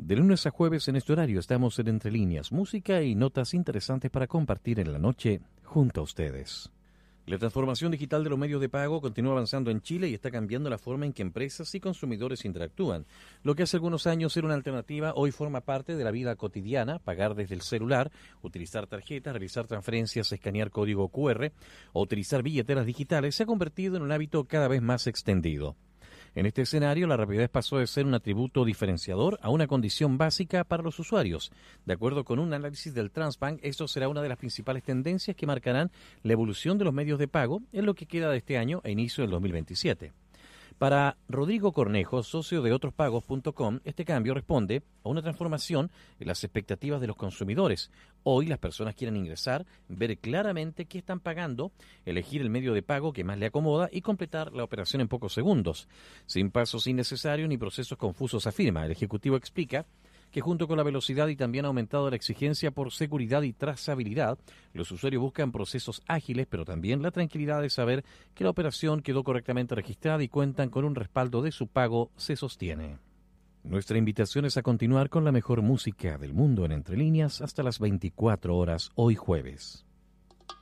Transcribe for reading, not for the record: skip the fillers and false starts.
De lunes a jueves en este horario estamos en Entre Líneas, música y notas interesantes para compartir en la noche junto a ustedes. La transformación digital de los medios de pago continúa avanzando en Chile y está cambiando la forma en que empresas y consumidores interactúan. Lo que hace algunos años era una alternativa, hoy forma parte de la vida cotidiana: pagar desde el celular, utilizar tarjetas, realizar transferencias, escanear código QR o utilizar billeteras digitales se ha convertido en un hábito cada vez más extendido. En este escenario, la rapidez pasó de ser un atributo diferenciador a una condición básica para los usuarios. De acuerdo con un análisis del Transbank, esto será una de las principales tendencias que marcarán la evolución de los medios de pago en lo que queda de este año e inicio del 2027. Para Rodrigo Cornejo, socio de otrospagos.com, este cambio responde a una transformación en las expectativas de los consumidores. Hoy las personas quieren ingresar, ver claramente qué están pagando, elegir el medio de pago que más le acomoda y completar la operación en pocos segundos, sin pasos innecesarios ni procesos confusos, afirma. El ejecutivo explica que junto con la velocidad y también ha aumentado la exigencia por seguridad y trazabilidad, los usuarios buscan procesos ágiles, pero también la tranquilidad de saber que la operación quedó correctamente registrada y cuentan con un respaldo de su pago se sostiene. Nuestra invitación es a continuar con la mejor música del mundo en Entre Líneas hasta las 24 horas hoy jueves.